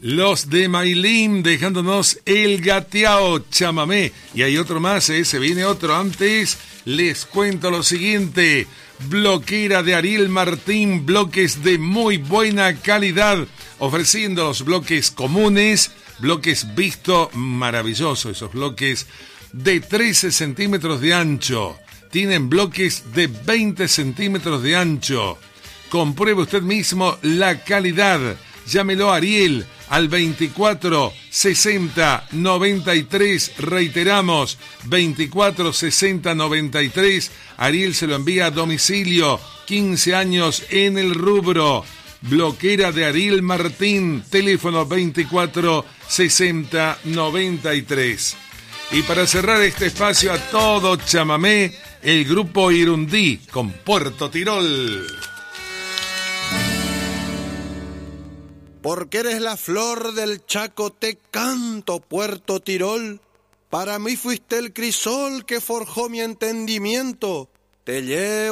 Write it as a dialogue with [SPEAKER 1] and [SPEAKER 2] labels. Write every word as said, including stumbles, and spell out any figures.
[SPEAKER 1] Los de Mailín dejándonos El Gateao Chamamé. Y hay otro más, ¿eh? Se viene otro. Antes les cuento lo siguiente. Bloquera de Ariel Martín, bloques de muy buena calidad, ofreciendo los bloques comunes, bloques visto, maravilloso esos bloques de trece centímetros de ancho. Tienen bloques de veinte centímetros de ancho. Compruebe usted mismo la calidad. Llámelo a Ariel al veinticuatro sesenta noventa y tres, reiteramos, veinticuatro sesenta noventa y tres, Ariel se lo envía a domicilio, quince años en el rubro, bloquera de Ariel Martín, teléfono veinticuatro sesenta noventa y tres. Y para cerrar este espacio a todo chamamé, el grupo Irundí con Puerto Tirol.
[SPEAKER 2] Porque eres la flor del Chaco, te canto, Puerto Tirol. Para mí fuiste el crisol que forjó mi entendimiento. Te llevo